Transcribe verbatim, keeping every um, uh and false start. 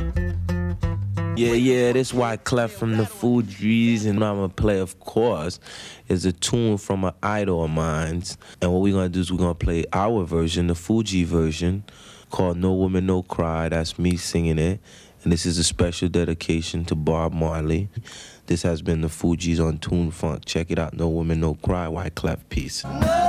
Yeah, yeah, this Wyclef from the Fugees, and I'm gonna play, of course, is a tune from an idol of mine. And what we're gonna do is we're gonna play our version, the Fuji version, called No Woman, No Cry. That's me singing it. And this is a special dedication to Bob Marley. This has been the Fugees on Tune Funk. Check it out, No Woman, No Cry, Wyclef. Peace.